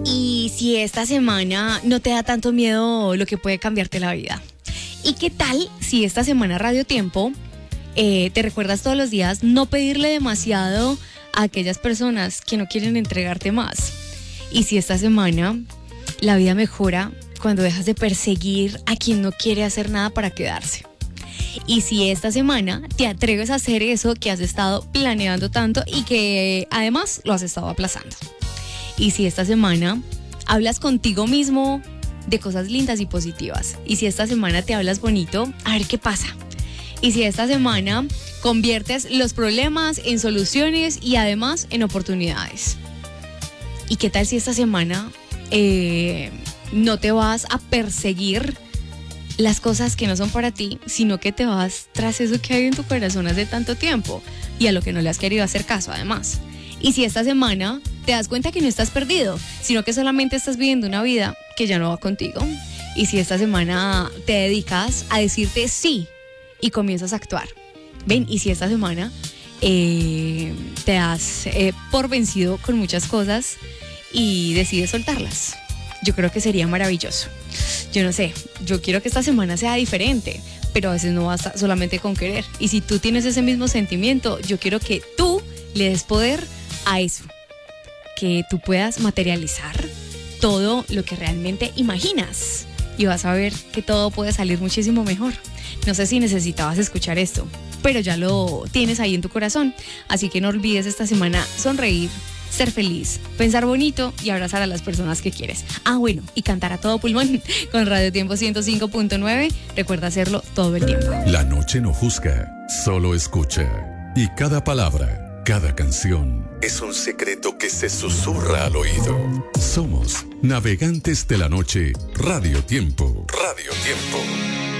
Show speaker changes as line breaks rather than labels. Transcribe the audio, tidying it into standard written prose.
Y si esta semana no te da tanto miedo lo que puede cambiarte la vida. ¿Y qué tal si esta semana Radio Tiempo te recuerdas todos los días no pedirle demasiado a aquellas personas que no quieren entregarte más? Y si esta semana la vida mejora cuando dejas de perseguir a quien no quiere hacer nada para quedarse. Y si esta semana te atreves a hacer eso que has estado planeando tanto y que además lo has estado aplazando. Y si esta semana hablas contigo mismo de cosas lindas y positivas. Y si esta semana te hablas bonito, a ver qué pasa. Y si esta semana conviertes los problemas en soluciones y además en oportunidades. ¿Y qué tal si esta semana no te vas a perseguir las cosas que no son para ti, sino que te vas tras eso que hay en tu corazón hace tanto tiempo y a lo que no le has querido hacer caso además? Y si esta semana te das cuenta que no estás perdido, sino que solamente estás viviendo una vida que ya no va contigo. Y si esta semana te dedicas a decirte sí y comienzas a actuar. Ven, y si esta semana te das por vencido con muchas cosas y decides soltarlas. Yo creo que sería maravilloso. Yo no sé, yo quiero que esta semana sea diferente, pero a veces no basta solamente con querer. Y si tú tienes ese mismo sentimiento, yo quiero que tú le des poder a eso, que tú puedas materializar todo lo que realmente imaginas y vas a ver que todo puede salir muchísimo mejor. No sé si necesitabas escuchar esto, pero ya lo tienes ahí en tu corazón, así que no olvides esta semana sonreír, ser feliz, pensar bonito y abrazar a las personas que quieres. Ah, bueno, y cantar a todo pulmón con Radio Tiempo 105.9. Recuerda hacerlo todo el tiempo.
La noche no juzga, solo escucha. Y cada palabra, cada canción es un secreto que se susurra al oído. Somos Navegantes de la Noche, Radio Tiempo. Radio Tiempo.